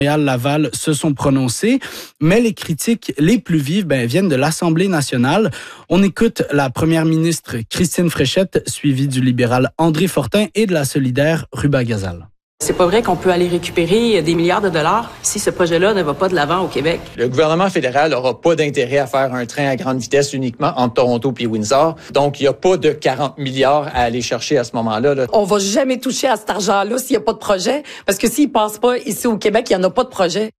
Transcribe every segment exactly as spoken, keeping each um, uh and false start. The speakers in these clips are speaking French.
Montréal-Laval se sont prononcés, mais les critiques les plus vives ben, viennent de l'Assemblée nationale. On écoute la première ministre Christine Fréchette, suivie du libéral André Fortin et de la solidaire Ruba Gazal. C'est pas vrai qu'on peut aller récupérer des milliards de dollars si ce projet-là ne va pas de l'avant au Québec. Le gouvernement fédéral n'aura pas d'intérêt à faire un train à grande vitesse uniquement entre Toronto et Windsor. Donc, il n'y a pas de quarante milliards à aller chercher à ce moment-là. Là. On va jamais toucher à cet argent-là s'il n'y a pas de projet. Parce que s'il passe pas ici au Québec, il n'y en a pas de projet.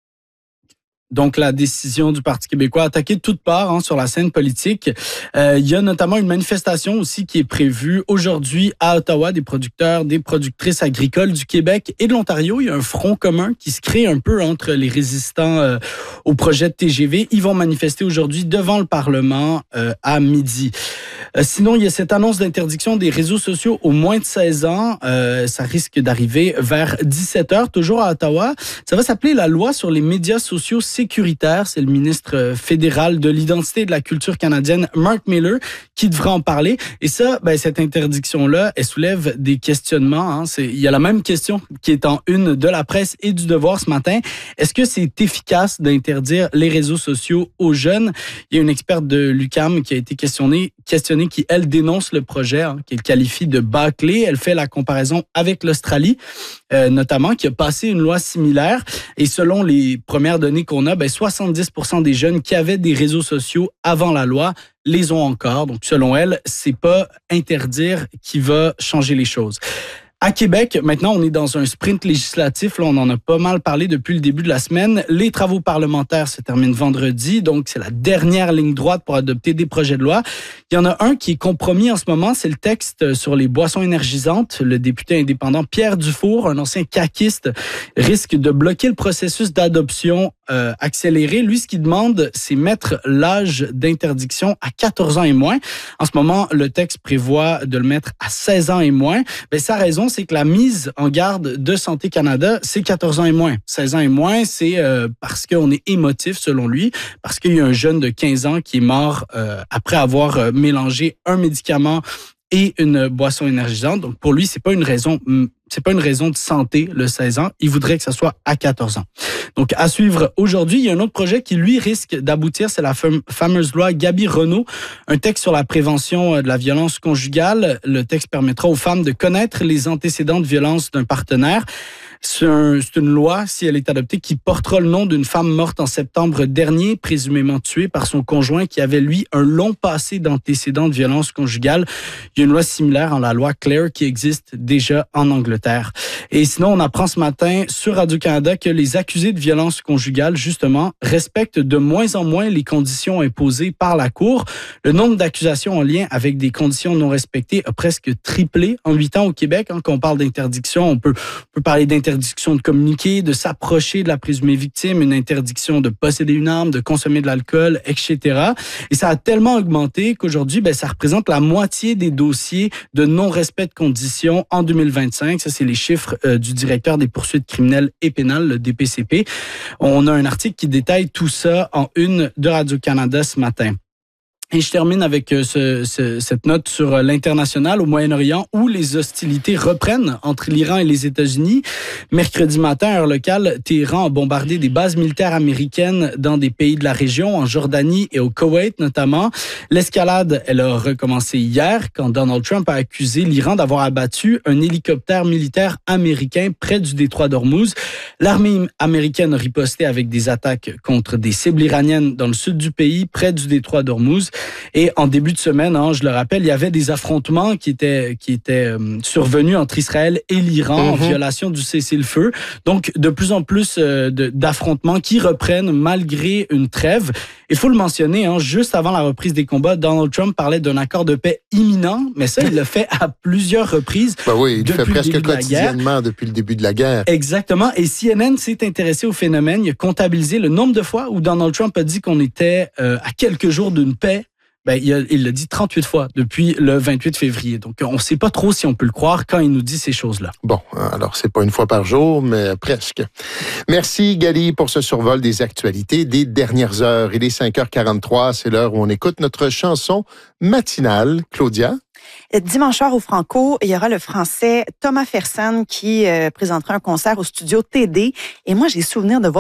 Donc, la décision du Parti québécois attaquée de toutes parts hein, sur la scène politique. Euh, il y a notamment une manifestation aussi qui est prévue aujourd'hui à Ottawa des producteurs, des productrices agricoles du Québec et de l'Ontario. Il y a un front commun qui se crée un peu entre les résistants euh, au projet de T G V. Ils vont manifester aujourd'hui devant le Parlement euh, à midi. Euh, sinon, il y a cette annonce d'interdiction des réseaux sociaux aux moins de seize ans. Euh, ça risque d'arriver vers dix-sept heures, toujours à Ottawa. Ça va s'appeler la loi sur les médias sociaux sécuritaire. C'est le ministre fédéral de l'identité et de la culture canadienne, Mark Miller, qui devrait en parler. Et ça, ben, cette interdiction-là, elle soulève des questionnements. Hein. C'est, il y a la même question qui est en une de la presse et du Devoir ce matin. Est-ce que c'est efficace d'interdire les réseaux sociaux aux jeunes? Il y a une experte de l'U Q A M qui a été questionnée, questionnée qui, elle, dénonce le projet, hein, qu'elle qualifie de bâclé. Elle fait la comparaison avec l'Australie, euh, notamment, qui a passé une loi similaire. Et selon les premières données qu'on a, ben soixante-dix pour cent des jeunes qui avaient des réseaux sociaux avant la loi les ont encore. Donc, selon elle, c'est pas interdire qui va changer les choses. À Québec, maintenant, on est dans un sprint législatif. Là, on en a pas mal parlé depuis le début de la semaine. Les travaux parlementaires se terminent vendredi, donc c'est la dernière ligne droite pour adopter des projets de loi. Il y en a un qui est compromis en ce moment, c'est le texte sur les boissons énergisantes. Le député indépendant Pierre Dufour, un ancien caquiste, risque de bloquer le processus d'adoption euh, accéléré. Lui, ce qu'il demande, c'est mettre l'âge d'interdiction à quatorze ans et moins. En ce moment, le texte prévoit de le mettre à seize ans et moins. Ben, sa raison, c'est que la mise en garde de Santé Canada, c'est quatorze ans et moins. seize ans et moins, c'est euh, parce qu'on est émotif, selon lui, parce qu'il y a un jeune de quinze ans qui est mort euh, après avoir euh, mélangé un médicament et une boisson énergisante. Donc, pour lui, c'est pas une raison, c'est pas une raison de santé, le seize ans. Il voudrait que ça soit à quatorze ans. Donc, à suivre aujourd'hui, il y a un autre projet qui, lui, risque d'aboutir. C'est la fameuse loi Gabi-Renault, un texte sur la prévention de la violence conjugale. Le texte permettra aux femmes de connaître les antécédents de violence d'un partenaire. C'est, un, c'est une loi, si elle est adoptée, qui portera le nom d'une femme morte en septembre dernier, présumément tuée par son conjoint qui avait, lui, un long passé d'antécédents de violence conjugale. Il y a une loi similaire en la loi Clare qui existe déjà en Angleterre. Et sinon, on apprend ce matin sur Radio-Canada que les accusés de violence conjugale, justement, respectent de moins en moins les conditions imposées par la Cour. Le nombre d'accusations en lien avec des conditions non respectées a presque triplé en huit ans au Québec. Hein, quand on parle d'interdiction, on peut, on peut parler d'interdiction Interdiction de communiquer, de s'approcher de la présumée victime, une interdiction de posséder une arme, de consommer de l'alcool, et cetera. Et ça a tellement augmenté qu'aujourd'hui, ben, ça représente la moitié des dossiers de non-respect de conditions en deux mille vingt-cinq. Ça, c'est les chiffres euh, du directeur des poursuites criminelles et pénales, le D P C P. On a un article qui détaille tout ça en une de Radio-Canada ce matin. Et je termine avec ce, ce, cette note sur l'international au Moyen-Orient où les hostilités reprennent entre l'Iran et les États-Unis. Mercredi matin, heure locale, Téhéran a bombardé des bases militaires américaines dans des pays de la région, en Jordanie et au Koweït notamment. L'escalade, elle a recommencé hier quand Donald Trump a accusé l'Iran d'avoir abattu un hélicoptère militaire américain près du détroit d'Ormuz. L'armée américaine a riposté avec des attaques contre des cibles iraniennes dans le sud du pays, près du détroit d'Ormuz. Et en début de semaine, hein, je le rappelle, il y avait des affrontements qui étaient qui étaient euh, survenus entre Israël et l'Iran mm-hmm. en violation du cessez-le-feu. Donc, de plus en plus euh, de, d'affrontements qui reprennent malgré une trêve. Il faut le mentionner, hein, juste avant la reprise des combats, Donald Trump parlait d'un accord de paix imminent, mais ça, il le fait à plusieurs reprises. Ben oui, il le fait presque quotidiennement depuis le début de la guerre. Exactement. Et C N N s'est intéressé au phénomène. Il a comptabilisé le nombre de fois où Donald Trump a dit qu'on était euh, à quelques jours d'une paix. Ben, il, a, il l'a dit trente-huit fois depuis le vingt-huit février. Donc, on ne sait pas trop si on peut le croire quand il nous dit ces choses-là. Bon, alors c'est pas une fois par jour, mais presque. Merci, Gali, pour ce survol des actualités des dernières heures. Il est cinq heures quarante-trois, c'est l'heure où on écoute notre chanson matinale. Claudia? Dimanche soir au Franco, il y aura le Français Thomas Fersen qui euh, présentera un concert au studio T D. Et moi, j'ai souvenir de voir